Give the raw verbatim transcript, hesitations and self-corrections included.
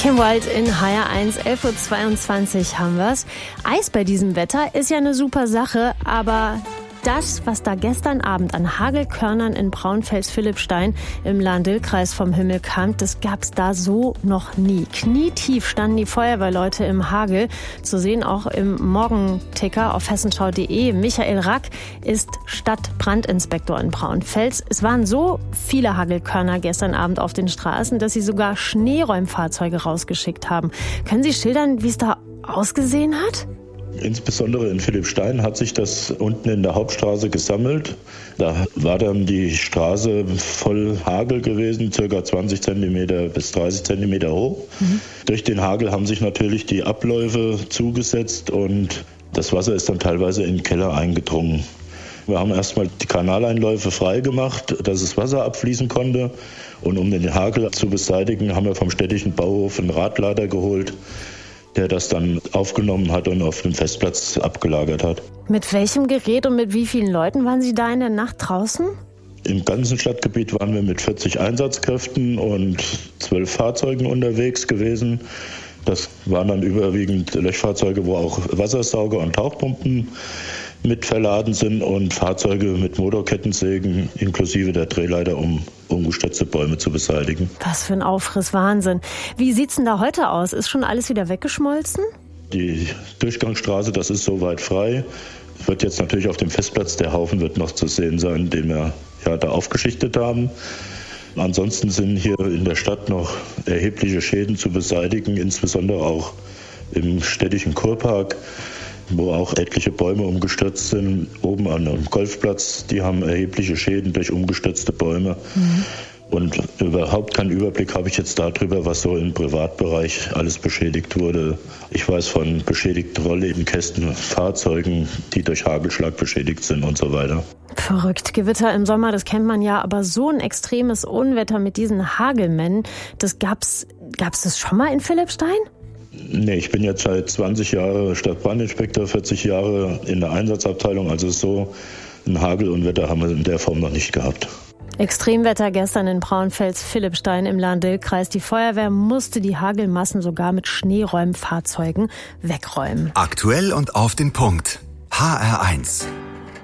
Kim Wilde in H R eins, elf Uhr zweiundzwanzig haben wir's. Eis bei diesem Wetter ist ja eine super Sache, aber das, was da gestern Abend an Hagelkörnern in Braunfels-Philippstein im Lahn-Dill-Kreis vom Himmel kam, das gab's da so noch nie. Knietief standen die Feuerwehrleute im Hagel, zu sehen auch im Morgenticker auf hessenschau punkt de. Michael Rack ist Stadtbrandinspektor in Braunfels. Es waren so viele Hagelkörner gestern Abend auf den Straßen, dass sie sogar Schneeräumfahrzeuge rausgeschickt haben. Können Sie schildern, wie es da ausgesehen hat? Insbesondere in Philippstein hat sich das unten in der Hauptstraße gesammelt. Da war dann die Straße voll Hagel gewesen, circa zwanzig Zentimeter bis dreißig Zentimeter hoch. Mhm. Durch den Hagel haben sich natürlich die Abläufe zugesetzt und das Wasser ist dann teilweise in den Keller eingedrungen. Wir haben erstmal die Kanaleinläufe frei gemacht, dass das Wasser abfließen konnte. Und um den Hagel zu beseitigen, haben wir vom städtischen Bauhof einen Radlader geholt, der das dann aufgenommen hat und auf dem Festplatz abgelagert hat. Mit welchem Gerät und mit wie vielen Leuten waren Sie da in der Nacht draußen? Im ganzen Stadtgebiet waren wir mit vierzig Einsatzkräften und zwölf Fahrzeugen unterwegs gewesen. Das waren dann überwiegend Löschfahrzeuge, wo auch Wassersauger und Tauchpumpen mit verladen sind und Fahrzeuge mit Motorkettensägen inklusive der Drehleiter, um umgestürzte Bäume zu beseitigen. Was für ein Aufriss, Wahnsinn. Wie sieht's denn da heute aus? Ist schon alles wieder weggeschmolzen? Die Durchgangsstraße, das ist soweit frei. Wird jetzt natürlich auf dem Festplatz, der Haufen wird noch zu sehen sein, den wir ja da aufgeschichtet haben. Ansonsten sind hier in der Stadt noch erhebliche Schäden zu beseitigen, insbesondere auch im städtischen Kurpark, wo auch etliche Bäume umgestürzt sind. Oben an einem Golfplatz, die haben erhebliche Schäden durch umgestürzte Bäume. Mhm. Und überhaupt keinen Überblick habe ich jetzt darüber, was so im Privatbereich alles beschädigt wurde. Ich weiß von beschädigten Rolllädenkästen, Fahrzeugen, die durch Hagelschlag beschädigt sind und so weiter. Verrückt. Gewitter im Sommer, das kennt man ja, aber so ein extremes Unwetter mit diesen Hagelmännen, das gab's, gab's das schon mal in Philippstein? Nee, ich bin jetzt seit zwanzig Jahren Stadtbrandinspektor, vierzig Jahre in der Einsatzabteilung. Also so ein Hagelunwetter haben wir in der Form noch nicht gehabt. Extremwetter gestern in Braunfels-Philippstein im Lahn-Dill-Kreis. Die Feuerwehr musste die Hagelmassen sogar mit Schneeräumfahrzeugen wegräumen. Aktuell und auf den Punkt. H R eins.